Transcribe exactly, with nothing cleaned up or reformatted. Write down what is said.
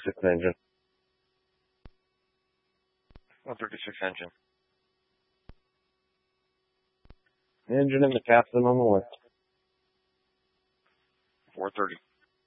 thirty-six engine. one thirty-six engine. Engine and the captain on the left. four thirty.